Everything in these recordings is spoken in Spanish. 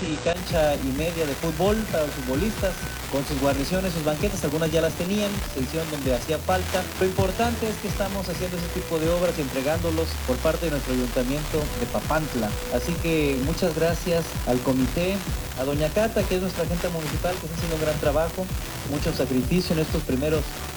casi cancha y media de fútbol para los futbolistas, con sus guarniciones, sus banquetas, algunas ya las tenían, se hicieron donde hacía falta. Lo importante es que estamos haciendo ese tipo de obras y entregándolos por parte de nuestro ayuntamiento de Papantla. Así que muchas gracias al comité, a doña Cata, que es nuestra agente municipal, que está haciendo un gran trabajo, mucho sacrificio en estos primeros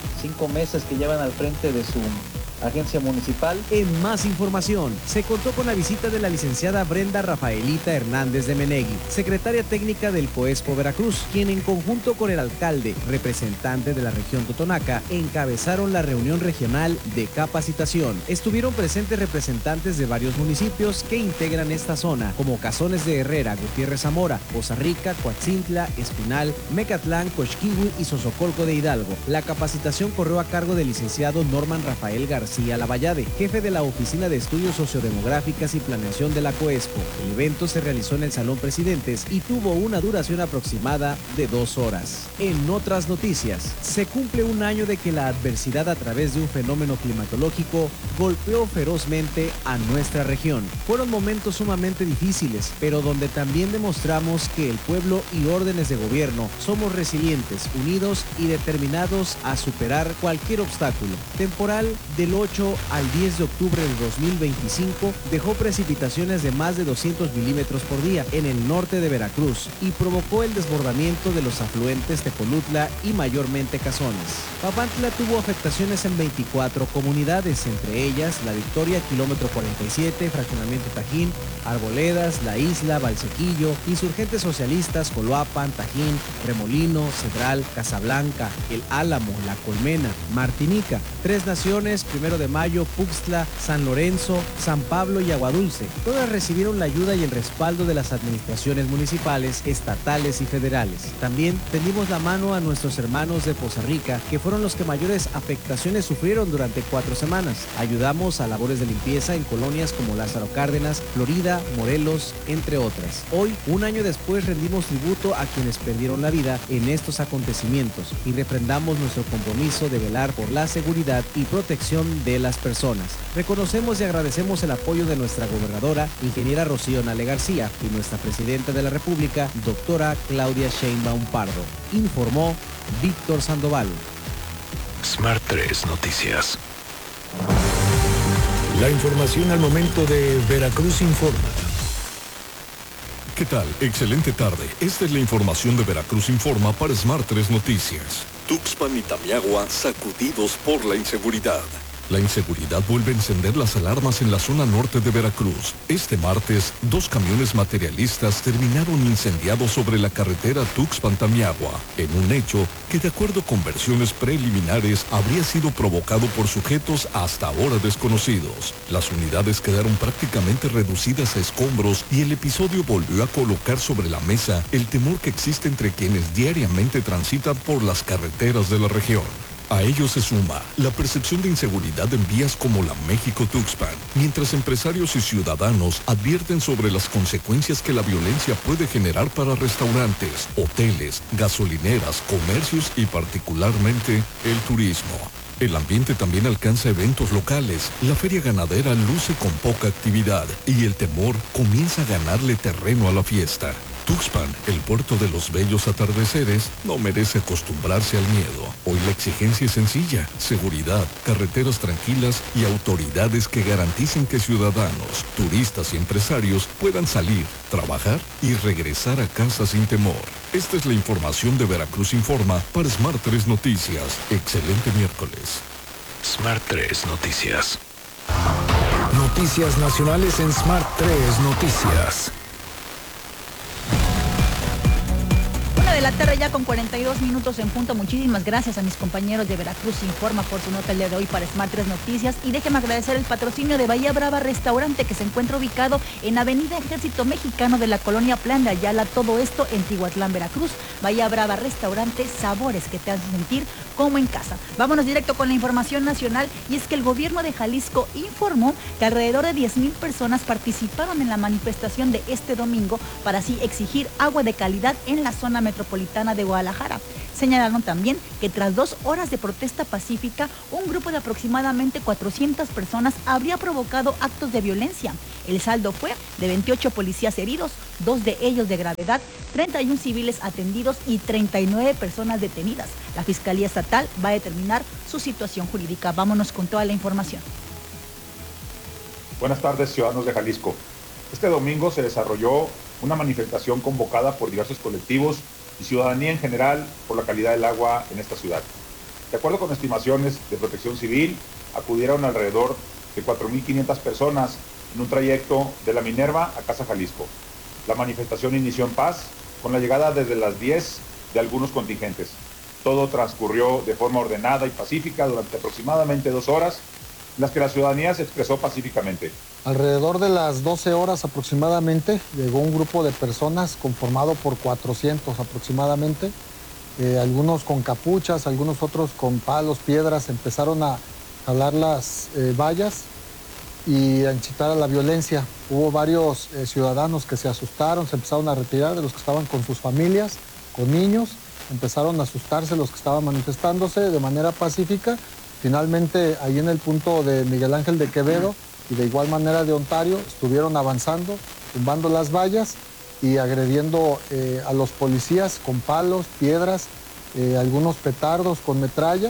5 meses que llevan al frente de su agencia municipal. En más información, se contó con la visita de la licenciada Brenda Rafaelita Hernández de Menegui, secretaria técnica del COESPO Veracruz, quien en conjunto con el alcalde, representante de la región Totonaca, encabezaron la reunión regional de capacitación. Estuvieron presentes representantes de varios municipios que integran esta zona, como Cazones de Herrera, Gutiérrez Zamora, Poza Rica, Coatzintla, Espinal, Mecatlán, Coxquihui y Sosocolco de Hidalgo. La capacitación corrió a cargo del licenciado Norman Rafael García Lavallade, jefe de la Oficina de Estudios Sociodemográficas y Planeación de la COESPO. El evento se realizó en el Salón Presidentes y tuvo una duración aproximada de 2 horas. En otras noticias, se cumple un año de que la adversidad a través de un fenómeno climatológico golpeó ferozmente a nuestra región. Fueron momentos sumamente difíciles, pero donde también demostramos que el pueblo y órdenes de gobierno somos resilientes, unidos y determinados a superar cualquier obstáculo. Temporal del 8 al 10 de octubre de 2025 dejó precipitaciones de más de 200 milímetros por día en el norte de Veracruz y provocó el desbordamiento de los afluentes Tepolutla y mayormente Cazones. Papantla tuvo afectaciones en 24 comunidades, entre ellas La Victoria, kilómetro 47, Fraccionamiento Tajín, Arboledas, La Isla, Valsequillo, Insurgentes Socialistas, Coloapan, Tajín, Remolino, Cedral, Casablanca, El Álamo, La Colmena, Martinica, Tres Naciones, 1 de Mayo, Puxtla, San Lorenzo, San Pablo y Aguadulce. Todas recibieron la ayuda y el respaldo de las administraciones municipales, estatales y federales. También tendimos la mano a nuestros hermanos de Poza Rica, que fueron los que mayores afectaciones sufrieron durante 4 semanas. Ayudamos a labores de limpieza en colonias como Lázaro Cárdenas, Florida, Morelos, entre otras. Hoy, un año después, rendimos tributo a quienes perdieron la vida en estos acontecimientos y refrendamos nuestro compromiso de velar por la seguridad y protección de las personas. Reconocemos y agradecemos el apoyo de nuestra gobernadora, ingeniera Rocío Nale García, y nuestra presidenta de la República, doctora Claudia Sheinbaum Pardo. Informó Víctor Sandoval. Smart 3 Noticias. La información al momento de Veracruz Informa. ¿Qué tal? Excelente tarde. Esta es la información de Veracruz Informa para Smart 3 Noticias. Tuxpan y Tamiagua sacudidos por la inseguridad. La inseguridad vuelve a encender las alarmas en la zona norte de Veracruz. Este martes, 2 camiones materialistas terminaron incendiados sobre la carretera Tuxpan-Tamiagua, en un hecho que, de acuerdo con versiones preliminares, habría sido provocado por sujetos hasta ahora desconocidos. Las unidades quedaron prácticamente reducidas a escombros y el episodio volvió a colocar sobre la mesa el temor que existe entre quienes diariamente transitan por las carreteras de la región. A ello se suma la percepción de inseguridad en vías como la México-Tuxpan, mientras empresarios y ciudadanos advierten sobre las consecuencias que la violencia puede generar para restaurantes, hoteles, gasolineras, comercios y particularmente el turismo. El ambiente también alcanza eventos locales. La feria ganadera luce con poca actividad y el temor comienza a ganarle terreno a la fiesta. Tuxpan, el puerto de los bellos atardeceres, no merece acostumbrarse al miedo. Hoy la exigencia es sencilla: seguridad, carreteras tranquilas y autoridades que garanticen que ciudadanos, turistas y empresarios puedan salir, trabajar y regresar a casa sin temor. Esta es la información de Veracruz Informa para Smart 3 Noticias. Excelente miércoles. Smart 3 Noticias. Noticias nacionales en Smart 3 Noticias. De la tarde ya con 42 minutos en punto. Muchísimas gracias a mis compañeros de Veracruz Informa por su nota el día de hoy para Smart 3 Noticias, y déjeme agradecer el patrocinio de Bahía Brava Restaurante, que se encuentra ubicado en Avenida Ejército Mexicano de la Colonia Plan de Ayala, todo esto en Tihuatlán, Veracruz. Bahía Brava Restaurante, sabores que te hacen sentir como en casa. Vámonos directo con la información nacional, y es que el gobierno de Jalisco informó que alrededor de 10,000 personas participaron en la manifestación de este domingo para así exigir agua de calidad en la zona metropolitana de Guadalajara. Señalaron también que tras 2 horas de protesta pacífica, un grupo de aproximadamente 400 personas habría provocado actos de violencia. El saldo fue de 28 policías heridos, 2 de ellos de gravedad, 31 civiles atendidos y 39 personas detenidas. La Fiscalía Estatal va a determinar su situación jurídica. Vámonos con toda la información. Buenas tardes, ciudadanos de Jalisco. Este domingo se desarrolló una manifestación convocada por diversos colectivos y ciudadanía en general por la calidad del agua en esta ciudad. De acuerdo con estimaciones de Protección Civil, acudieron alrededor de 4.500 personas en un trayecto de La Minerva a Casa Jalisco. La manifestación inició en paz, con la llegada desde las 10 de algunos contingentes. Todo transcurrió de forma ordenada y pacífica durante aproximadamente 2 horas, en las que la ciudadanía se expresó pacíficamente. Alrededor de las 12 horas aproximadamente llegó un grupo de personas conformado por 400 aproximadamente, algunos con capuchas, algunos otros con palos, piedras, empezaron a jalar las vallas y a incitar a la violencia. Hubo varios ciudadanos que se asustaron, se empezaron a retirar de los que estaban con sus familias, con niños, empezaron a asustarse los que estaban manifestándose de manera pacífica. Finalmente, ahí en el punto de Miguel Ángel de Quevedo y de igual manera de Ontario, estuvieron avanzando, tumbando las vallas y agrediendo a los policías con palos, piedras, algunos petardos con metralla.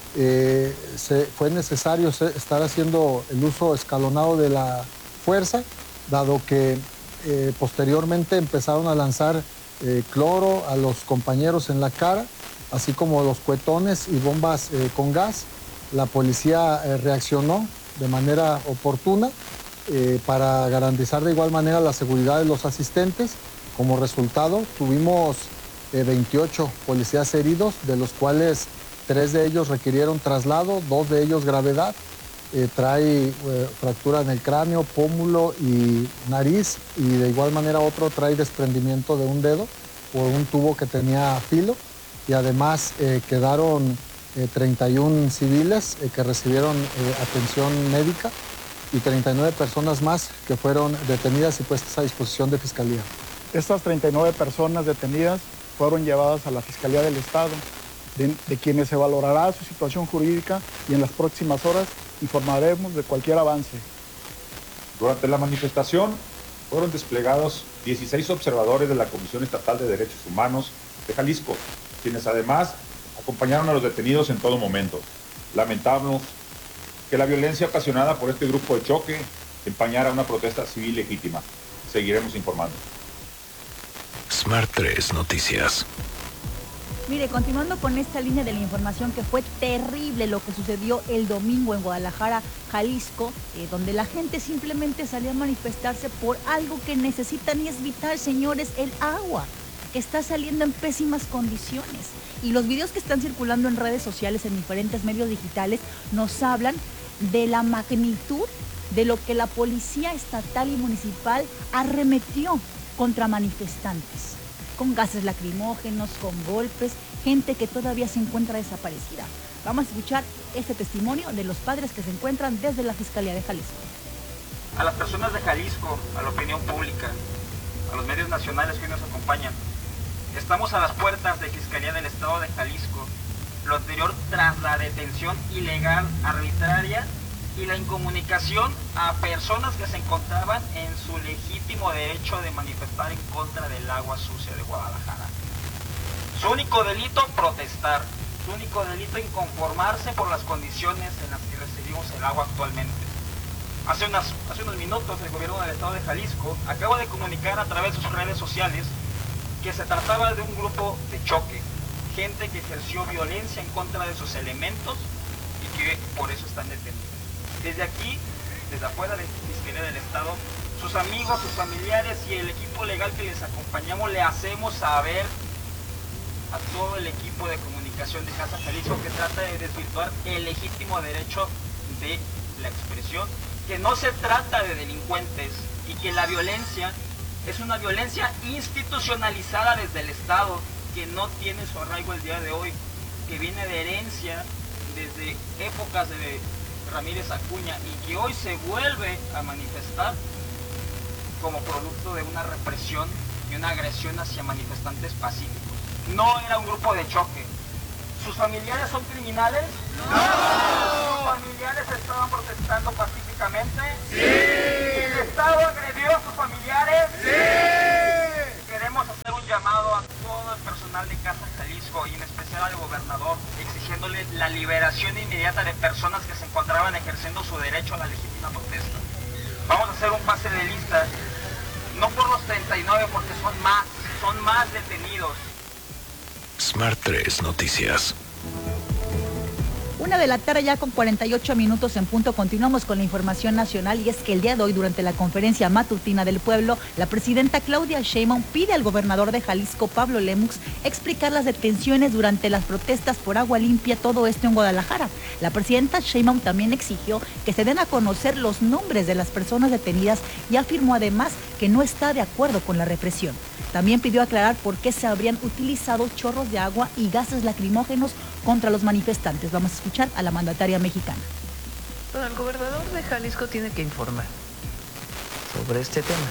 Fue necesario estar haciendo el uso escalonado de la fuerza, dado que posteriormente empezaron a lanzar cloro a los compañeros en la cara, así como los cuetones y bombas con gas. La policía reaccionó de manera oportuna para garantizar de igual manera la seguridad de los asistentes. Como resultado, tuvimos 28 policías heridos, de los cuales 3 de ellos requirieron traslado, 2 de ellos gravedad. Trae fractura en el cráneo, pómulo y nariz, y de igual manera otro trae desprendimiento de un dedo por un tubo que tenía filo, y además quedaron 31 civiles que recibieron atención médica y 39 personas más que fueron detenidas y puestas a disposición de Fiscalía. Estas 39 personas detenidas fueron llevadas a la Fiscalía del Estado, de quienes se valorará su situación jurídica, y en las próximas horas informaremos de cualquier avance. Durante la manifestación fueron desplegados 16 observadores de la Comisión Estatal de Derechos Humanos de Jalisco, quienes además acompañaron a los detenidos en todo momento. Lamentamos que la violencia ocasionada por este grupo de choque empañara una protesta civil legítima. Seguiremos informando. Smart 3 Noticias. Mire, continuando con esta línea de la información, que fue terrible lo que sucedió el domingo en Guadalajara, Jalisco, donde la gente simplemente salió a manifestarse por algo que necesitan y es vital, señores, el agua, que está saliendo en pésimas condiciones. Y los videos que están circulando en redes sociales, en diferentes medios digitales, nos hablan de la magnitud de lo que la policía estatal y municipal arremetió contra manifestantes, con gases lacrimógenos, con golpes, gente que todavía se encuentra desaparecida. Vamos a escuchar este testimonio de los padres que se encuentran desde la Fiscalía de Jalisco. A las personas de Jalisco, a la opinión pública, a los medios nacionales que hoy nos acompañan, estamos a las puertas de Fiscalía del Estado de Jalisco, lo anterior tras la detención ilegal, arbitraria y la incomunicación a personas que se encontraban en su legítimo derecho de manifestar en contra del agua sucia de Guadalajara. Su único delito, protestar. Su único delito, inconformarse por las condiciones en las que recibimos el agua actualmente. Hace unos minutos el gobierno del Estado de Jalisco acaba de comunicar a través de sus redes sociales que se trataba de un grupo de choque, gente que ejerció violencia en contra de sus elementos y que por eso están detenidos. Desde aquí, desde afuera de la Fiscalía del Estado, sus amigos, sus familiares y el equipo legal que les acompañamos, le hacemos saber a todo el equipo de comunicación de Casa Jalisco que trata de desvirtuar el legítimo derecho de la expresión, que no se trata de delincuentes y que la violencia es una violencia institucionalizada desde el Estado, que no tiene su arraigo el día de hoy, que viene de herencia desde épocas de Ramírez Acuña y que hoy se vuelve a manifestar como producto de una represión y una agresión hacia manifestantes pacíficos. no era un grupo de choque. ¿Sus familiares son criminales? ¡No! ¿Sus familiares estaban protestando pacíficamente? ¡Sí! ¿El Estado agredió a sus familiares? ¡Sí! Queremos hacer un llamado a todo el personal de Casa Jalisco y en especial al gobernador, exigiéndole la liberación inmediata de personas que se encontraban ejerciendo su derecho a la legítima protesta. Vamos a hacer un pase de lista, no por los 39, porque son más detenidos. Smart 3 Noticias. 1 de la tarde ya con 48 minutos en punto. Continuamos con la información nacional y es que el día de hoy, durante la conferencia matutina del pueblo, la presidenta Claudia Sheinbaum pide al gobernador de Jalisco, Pablo Lémux, explicar las detenciones durante las protestas por agua limpia, todo esto en Guadalajara. La presidenta Sheinbaum también exigió que se den a conocer los nombres de las personas detenidas y afirmó además que no está de acuerdo con la represión. También pidió aclarar por qué se habrían utilizado chorros de agua y gases lacrimógenos contra los manifestantes. Vamos a escuchar a la mandataria mexicana. Bueno, el gobernador de Jalisco tiene que informar sobre este tema,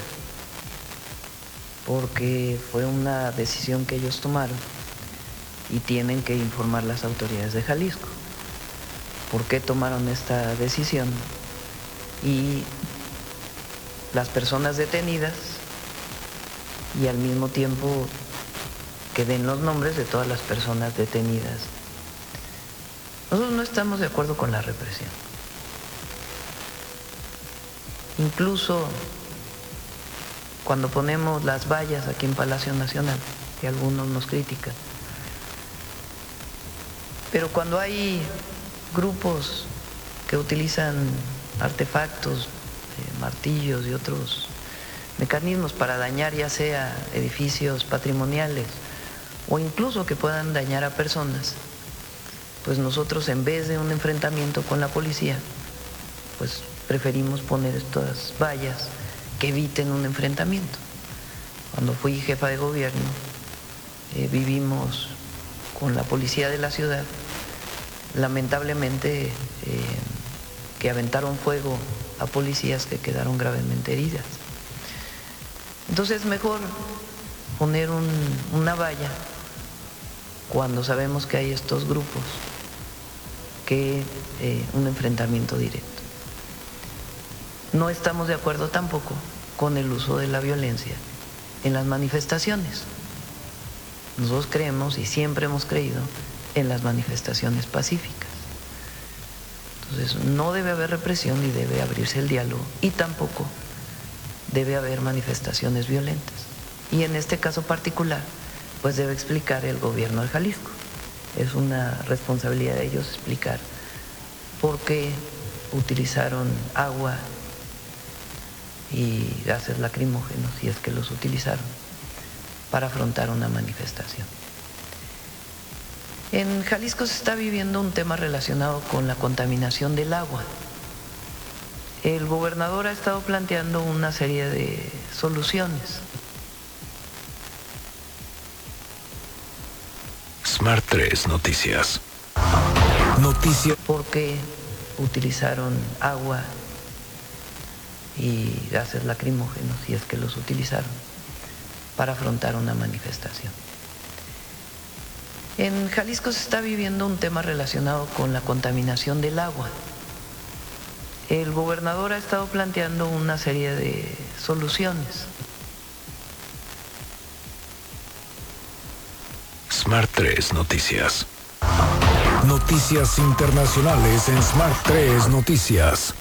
porque fue una decisión que ellos tomaron y tienen que informar las autoridades de Jalisco por qué tomaron esta decisión y las personas detenidas, y al mismo tiempo que den los nombres de todas las personas detenidas. Nosotros no estamos de acuerdo con la represión. Incluso cuando ponemos las vallas aquí en Palacio Nacional, que algunos nos critican, pero cuando hay grupos que utilizan artefactos, martillos y otros mecanismos para dañar ya sea edificios patrimoniales o incluso que puedan dañar a personas, pues nosotros en vez de un enfrentamiento con la policía, pues preferimos poner estas vallas que eviten un enfrentamiento. Cuando fui jefa de gobierno, vivimos con la policía de la ciudad, lamentablemente que aventaron fuego a policías que quedaron gravemente heridas. Entonces es mejor poner una valla cuando sabemos que hay estos grupos que un enfrentamiento directo. No estamos de acuerdo tampoco con el uso de la violencia en las manifestaciones. Nosotros creemos y siempre hemos creído en las manifestaciones pacíficas. Entonces no debe haber represión y debe abrirse el diálogo y tampoco debe haber manifestaciones violentas. Y en este caso particular, pues debe explicar el gobierno de Jalisco. Es una responsabilidad de ellos explicar por qué utilizaron agua y gases lacrimógenos, si es que los utilizaron, para afrontar una manifestación. En Jalisco se está viviendo un tema relacionado con la contaminación del agua. El gobernador ha estado planteando una serie de soluciones. Smart 3 Noticias. Noticias. ¿Por qué utilizaron agua y gases lacrimógenos, si es que los utilizaron, para afrontar una manifestación? En Jalisco se está viviendo un tema relacionado con la contaminación del agua. El gobernador ha estado planteando una serie de soluciones. Smart 3 Noticias. Noticias internacionales en Smart 3 Noticias.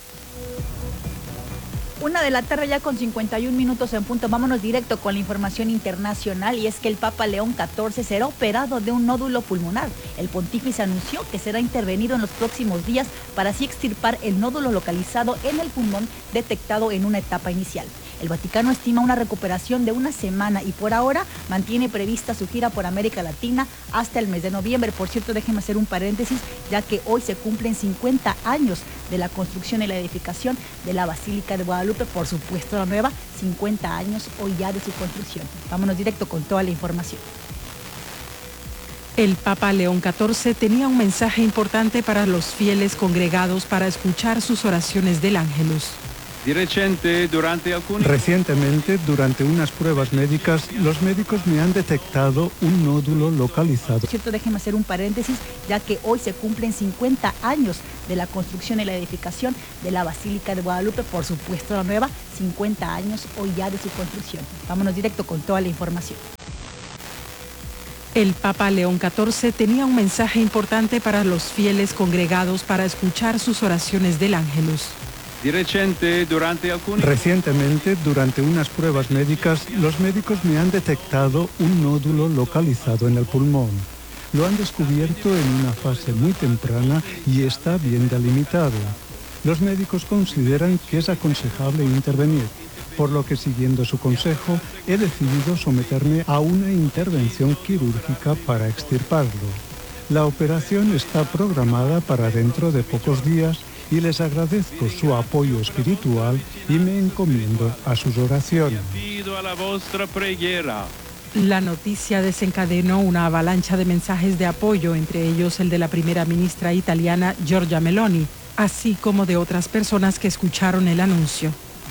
1 de la tarde ya con 51 minutos en punto. Vámonos directo con la información internacional y es que el Papa León XIV será operado de un nódulo pulmonar. El pontífice anunció que será intervenido en los próximos días para así extirpar el nódulo localizado en el pulmón detectado en una etapa inicial. El Vaticano estima una recuperación de una semana y por ahora mantiene prevista su gira por América Latina hasta el mes de noviembre. Por cierto, déjenme hacer un paréntesis, ya que hoy se cumplen 50 años de la construcción y la edificación de la Basílica de Guadalupe, por supuesto la nueva, 50 años hoy ya de su construcción. Vámonos directo con toda la información. El Papa León XIV tenía un mensaje importante para los fieles congregados para escuchar sus oraciones del Ángelus. Recientemente, durante unas pruebas médicas, los médicos me han detectado un nódulo localizado. Por cierto, déjenme hacer un paréntesis, ya que hoy se cumplen 50 años de la construcción y la edificación de la Basílica de Guadalupe, por supuesto la nueva, 50 años hoy ya de su construcción. Vámonos directo con toda la información. El Papa León XIV tenía un mensaje importante para los fieles congregados para escuchar sus oraciones del Ángelus. Recientemente, durante unas pruebas médicas, los médicos me han detectado un nódulo localizado en el pulmón. Lo han descubierto en una fase muy temprana y está bien delimitado. Los médicos consideran que es aconsejable intervenir, por lo que, siguiendo su consejo, he decidido someterme a una intervención quirúrgica para extirparlo. La operación está programada para dentro de pocos días y les agradezco su apoyo espiritual y me encomiendo a sus oraciones. La noticia desencadenó una avalancha de mensajes de apoyo, entre ellos el de la primera ministra italiana Giorgia Meloni, así como de otras personas que escucharon el anuncio.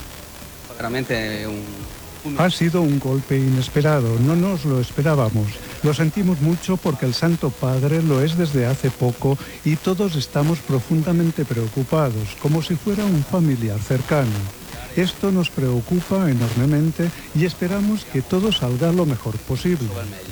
Ha sido un golpe inesperado, no nos lo esperábamos. Lo sentimos mucho porque el Santo Padre lo es desde hace poco y todos estamos profundamente preocupados, como si fuera un familiar cercano. Esto nos preocupa enormemente y esperamos que todo salga lo mejor posible.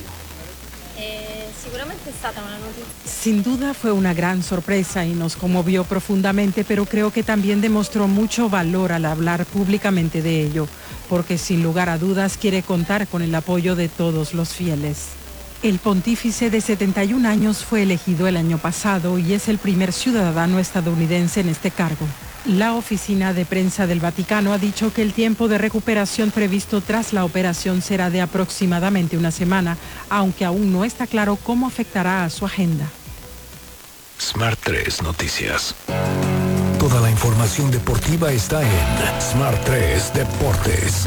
Sin duda fue una gran sorpresa y nos conmovió profundamente, pero creo que también demostró mucho valor al hablar públicamente de ello, porque sin lugar a dudas quiere contar con el apoyo de todos los fieles. El pontífice de 71 años fue elegido el año pasado y es el primer ciudadano estadounidense en este cargo. La oficina de prensa del Vaticano ha dicho que el tiempo de recuperación previsto tras la operación será de aproximadamente una semana, aunque aún no está claro cómo afectará a su agenda. Smart 3 Noticias. Toda la información deportiva está en Smart 3 Deportes.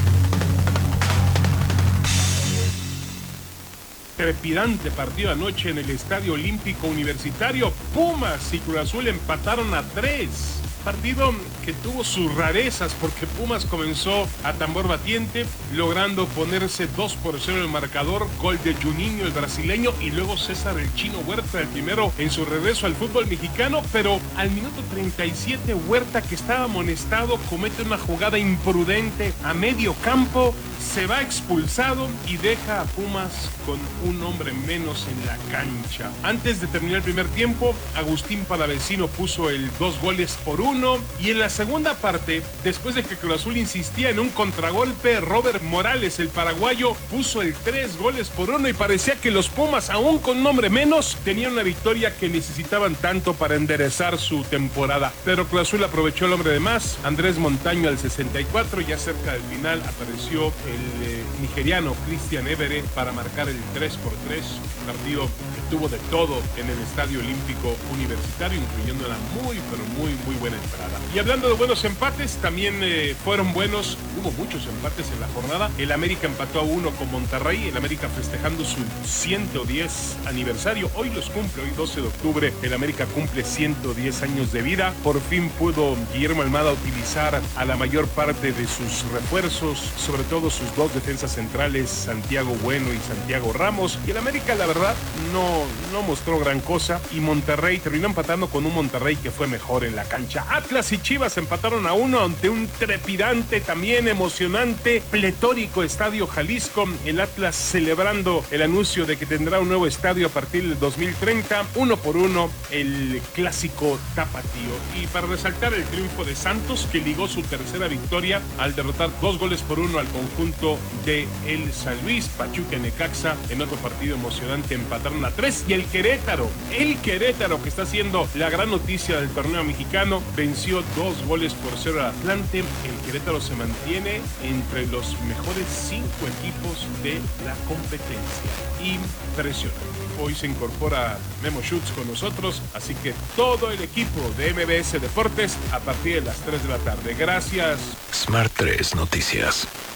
Trepidante partido anoche en el Estadio Olímpico Universitario. Pumas y Cruz Azul empataron a 3. Partido que tuvo sus rarezas porque Pumas comenzó a tambor batiente, logrando ponerse 2-0 el marcador, gol de Juninho, el brasileño, y luego César el Chino Huerta, el primero en su regreso al fútbol mexicano, pero al minuto 37 Huerta, que estaba amonestado, comete una jugada imprudente a medio campo, se va expulsado y deja a Pumas con un hombre menos en la cancha. Antes de terminar el primer tiempo, Agustín Palavecino puso el 2-1, y en la segunda parte, después de que Cruz Azul insistía en un contragolpe, Robert Morales, el paraguayo, puso el 3-1 y parecía que los Pumas, aún con un hombre menos, tenían una victoria que necesitaban tanto para enderezar su temporada. Pero Cruz Azul aprovechó el hombre de más. Andrés Montaño al 64, ya cerca del final apareció el nigeriano Christian Evere para marcar el 3-3, partido que tuvo de todo en el Estadio Olímpico Universitario, incluyendo una muy buena entrada. Y hablando de buenos empates, también fueron buenos, hubo muchos empates en la jornada. El América empató a 1 con Monterrey, el América festejando su 110 aniversario, hoy los cumple, hoy 12 de octubre, el América cumple 110 años de vida. Por fin pudo Guillermo Almada utilizar a la mayor parte de sus refuerzos, sobre todo sus dos defensas centrales, Santiago Bueno y Santiago Ramos, y el América la verdad no mostró gran cosa, y Monterrey terminó empatando con un Monterrey que fue mejor en la cancha. Atlas y Chivas empataron a 1 ante un trepidante, también emocionante, pletórico Estadio Jalisco. El Atlas celebrando el anuncio de que tendrá un nuevo estadio a partir del 2030, 1-1 el clásico tapatío. Y para resaltar el triunfo de Santos, que ligó su tercera victoria al derrotar 2-1 al conjunto de el San Luis. Pachuca y Necaxa en otro partido emocionante empataron a 3, y el Querétaro que está siendo la gran noticia del torneo mexicano, venció 2-0 al Atlante. El Querétaro se mantiene entre los mejores 5 equipos de la competencia. Impresionante. Hoy se incorpora Memo Schutz con nosotros, así que todo el equipo de MBS Deportes a partir de las 3 de la tarde. Gracias. Smart 3 Noticias.